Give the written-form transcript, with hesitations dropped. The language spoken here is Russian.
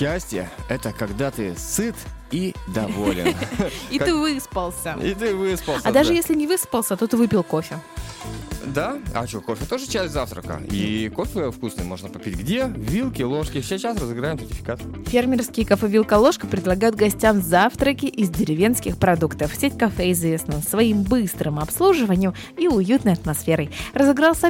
Счастье – это когда ты сыт и доволен. И ты выспался. И ты выспался. А даже если не выспался, то ты выпил кофе. Да? А что, кофе тоже часть завтрака. И кофе вкусный можно попить. Где? Вилки, ложки. Сейчас разыграем сертификат. Фермерские кафе-вилка-ложка предлагают гостям завтраки из деревенских продуктов. Сеть кафе известна своим быстрым обслуживанием и уютной атмосферой. Разыгрался